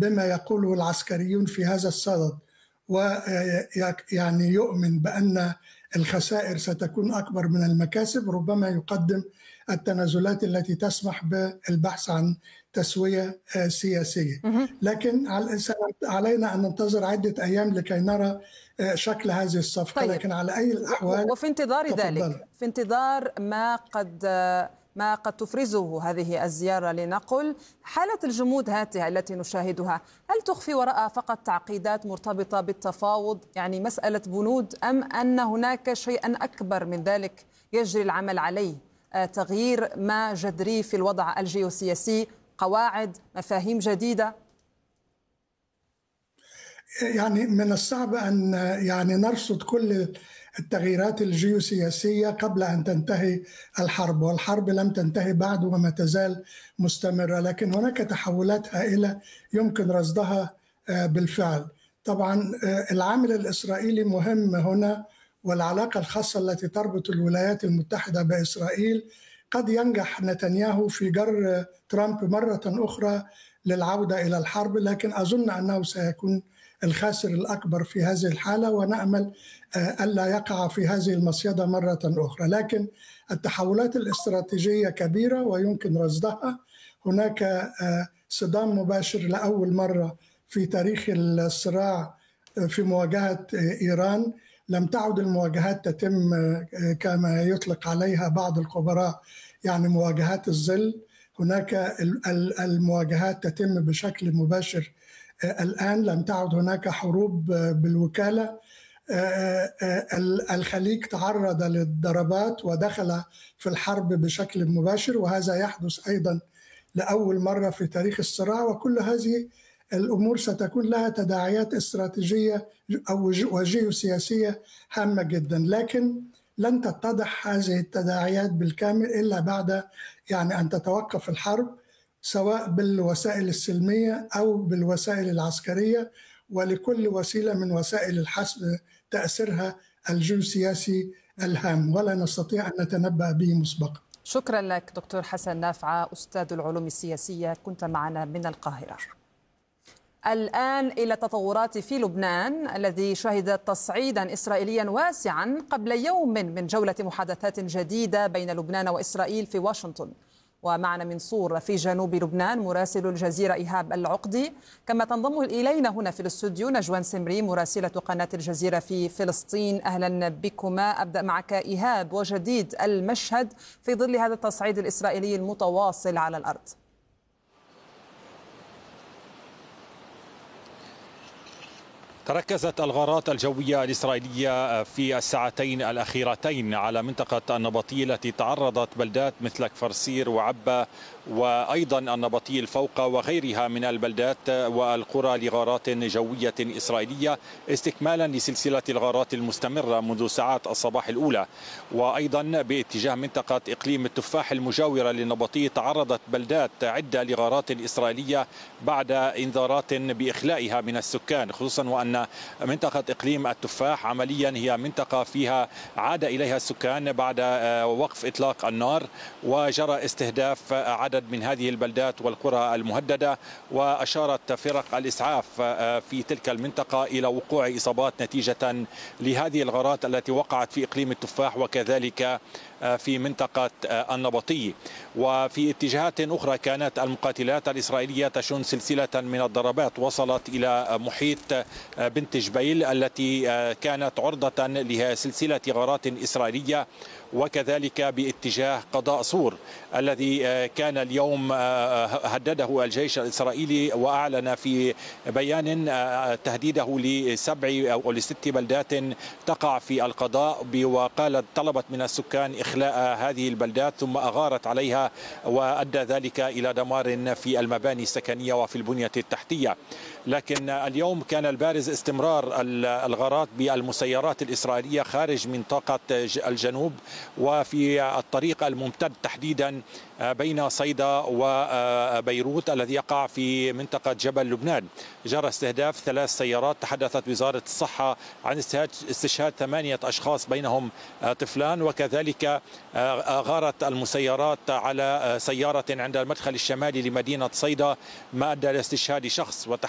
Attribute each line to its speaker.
Speaker 1: بما يقوله العسكريون في هذا الصدد، ويعني يؤمن بأن الخسائر ستكون أكبر من المكاسب، ربما يقدم التنازلات التي تسمح بالبحث عن تسوية سياسية. لكن علينا أن ننتظر عدة أيام لكي نرى شكل هذه الصفقة.
Speaker 2: طيب.
Speaker 1: لكن على أي الأحوال
Speaker 2: وفي انتظار ذلك، في انتظار ما قد تفرزه هذه الزيارة، لنقل حالة الجمود هذه التي نشاهدها، هل تخفي وراءها فقط تعقيدات مرتبطة بالتفاوض، يعني مسألة بنود، أم أن هناك شيئا أكبر من ذلك يجري العمل عليه، تغيير ما جذري في الوضع الجيوسياسي، قواعد، مفاهيم جديدة؟
Speaker 1: يعني من الصعب أن نرصد كل التغييرات الجيوسياسية قبل أن تنتهي الحرب، والحرب لم تنتهي بعد وما تزال مستمرة، لكن هناك تحولات هائلة يمكن رصدها بالفعل. طبعا العامل الإسرائيلي مهم هنا، والعلاقة الخاصة التي تربط الولايات المتحدة بإسرائيل. قد ينجح نتنياهو في جر ترامب مرة أخرى للعودة إلى الحرب، لكن أظن أنه سيكون الخاسر الأكبر في هذه الحالة، ونأمل ألا يقع في هذه المصيدة مرة أخرى. لكن التحولات الاستراتيجية كبيرة ويمكن رصدها. هناك صدام مباشر لأول مرة في تاريخ الصراع في مواجهة إيران. لم تعد المواجهات تتم كما يطلق عليها بعض الخبراء، يعني مواجهات الظل. هناك المواجهات تتم بشكل مباشر الآن، لم تعد هناك حروب بالوكالة. الخليج تعرض للضربات ودخل في الحرب بشكل مباشر، وهذا يحدث أيضا لأول مرة في تاريخ الصراع. وكل هذه الأمور ستكون لها تداعيات استراتيجية وجيوسياسية هامة جدا، لكن لن تتضح هذه التداعيات بالكامل إلا بعد أن تتوقف الحرب، سواء بالوسائل السلمية أو بالوسائل العسكرية، ولكل وسيلة من وسائل الحسم تأثيرها الجيوسياسي الهام، ولا نستطيع أن نتنبأ به مسبقا.
Speaker 2: شكرا لك دكتور حسن نافعة، أستاذ العلوم السياسية، كنت معنا من القاهرة. الآن إلى التطورات في لبنان، الذي شهد تصعيدا إسرائيليا واسعا قبل يوم من جولة محادثات جديدة بين لبنان وإسرائيل في واشنطن. ومعنا من صور في جنوب لبنان مراسل الجزيرة إيهاب العقدي، كما تنضم إلينا هنا في الاستوديو نجوان سمري مراسلة قناة الجزيرة في فلسطين. أهلا بكما. أبدأ معك إيهاب، وجديد المشهد في ظل هذا التصعيد الإسرائيلي المتواصل على الأرض.
Speaker 3: تركزت الغارات الجوية الإسرائيلية في الساعتين الأخيرتين على منطقة النبطي التي تعرضت بلدات مثل كفر سير وعبا وأيضا النبطي الفوق وغيرها من البلدات والقرى لغارات جوية إسرائيلية، استكمالا لسلسلة الغارات المستمرة منذ ساعات الصباح الأولى. وأيضا باتجاه منطقة إقليم التفاح المجاورة للنبطي تعرضت بلدات عدة لغارات إسرائيلية بعد إنذارات بإخلائها من السكان، خصوصا وأن منطقة إقليم التفاح عمليا هي منطقة فيها عاد إليها السكان بعد وقف إطلاق النار، وجرى استهداف عدد من هذه البلدات والقرى المهددة. وأشارت فرق الإسعاف في تلك المنطقة إلى وقوع إصابات نتيجة لهذه الغارات التي وقعت في إقليم التفاح وكذلك في منطقة النبطي. وفي اتجاهات أخرى كانت المقاتلات الإسرائيلية تشن سلسلة من الضربات وصلت إلى محيط بنت جبيل التي كانت عرضة لسلسلة غارات إسرائيلية، وكذلك باتجاه قضاء صور الذي كان اليوم هدده الجيش الإسرائيلي وأعلن في بيان تهديده لسبع أو لست بلدات تقع في القضاء، وقالت طلبت من السكان إخلاء هذه البلدات ثم أغارت عليها، وأدى ذلك إلى دمار في المباني السكنية وفي البنية التحتية. لكن اليوم كان البارز استمرار الغارات بالمسيرات الإسرائيلية خارج منطقة الجنوب وفي الطريق الممتد تحديدا بين صيدا وبيروت الذي يقع في منطقة جبل لبنان. جرى استهداف 3 سيارات. تحدثت وزارة الصحة عن استشهاد 8 أشخاص بينهم طفلان، وكذلك غارت المسيرات على سيارة عند المدخل الشمالي لمدينة صيدا ما أدى لاستشهاد شخص.